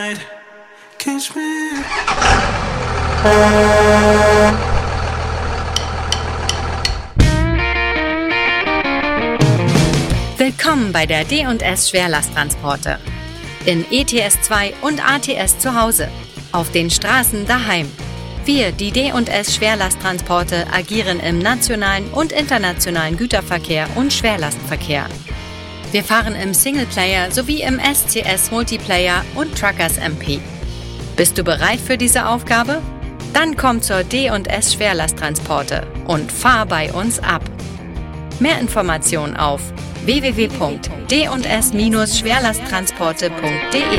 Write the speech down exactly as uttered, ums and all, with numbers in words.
Willkommen bei der D und S Schwerlasttransporte. In E T S zwei und A T S zu Hause. Auf den Straßen daheim. Wir, die D und S Schwerlasttransporte, agieren im nationalen und internationalen Güterverkehr und Schwerlastverkehr. Wir fahren im Singleplayer sowie im S C S Multiplayer und Truckers M P. Bist du bereit für diese Aufgabe? Dann komm zur D und S Schwerlasttransporte und fahr bei uns ab. Mehr Informationen auf w w w punkt d und s Schwerlasttransporte punkt d e.